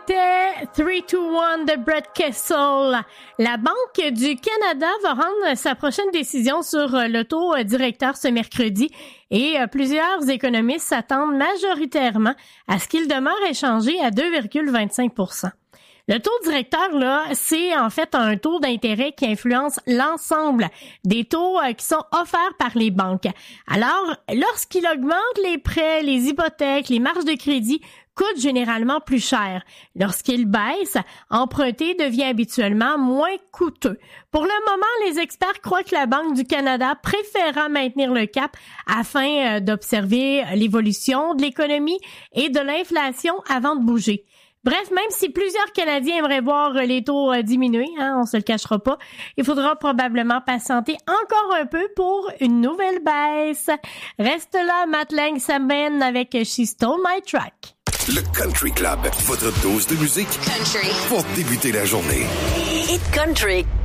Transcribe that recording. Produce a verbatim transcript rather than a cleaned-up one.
C'était three two one de Brett Kessel. La Banque du Canada va rendre sa prochaine décision sur le taux directeur ce mercredi et plusieurs économistes s'attendent majoritairement à ce qu'il demeure échangé à deux virgule vingt-cinq pour cent. Le taux directeur, là, c'est en fait un taux d'intérêt qui influence l'ensemble des taux euh, qui sont offerts par les banques. Alors, lorsqu'il augmente, les prêts, les hypothèques, les marges de crédit coûtent généralement plus cher. Lorsqu'il baisse, emprunter devient habituellement moins coûteux. Pour le moment, les experts croient que la Banque du Canada préférera maintenir le cap afin euh, d'observer l'évolution de l'économie et de l'inflation avant de bouger. Bref, même si plusieurs Canadiens aimeraient voir les taux diminuer, hein, on se le cachera pas, il faudra probablement patienter encore un peu pour une nouvelle baisse. Reste là, Matt Lang s'amène avec She Stole My Track. Le Country Club, votre dose de musique Country. pour débuter la journée. Hit Country.